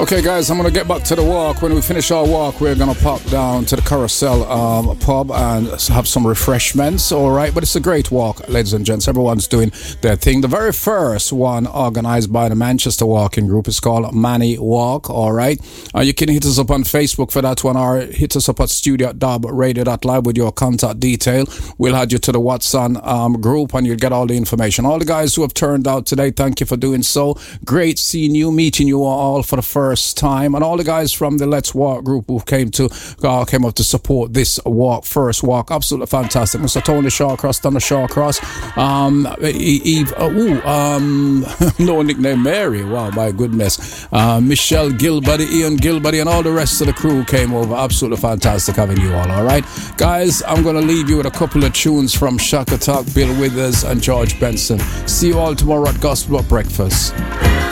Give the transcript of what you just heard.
Okay, guys, I'm going to get back to the walk. When we finish our walk, we're going to pop down to the Carousel pub and have some refreshments, all right? But it's a great walk, ladies and gents. Everyone's doing their thing. The very first one organized by the Manchester Walking Group is called Manny Walk, all right? You can hit us up on Facebook for that one, or hit us up at studio.radio.live with your contact detail. We'll add you to the What's On group, and you'll get all the information. All the guys who have turned out today, thank you for doing so. Great seeing you, meeting you all for the first time, and all the guys from the Let's Walk group who came up to support this first walk, absolutely fantastic. Mr. Tony Shawcross, Donna Shawcross, no nickname Mary, wow, my goodness, Michelle Gilbody, Ian Gilbody, and all the rest of the crew came over. Absolutely fantastic having you all right, guys. I'm going to leave you with a couple of tunes from Shaka Talk, Bill Withers and George Benson. See you all tomorrow at Gospel at Breakfast.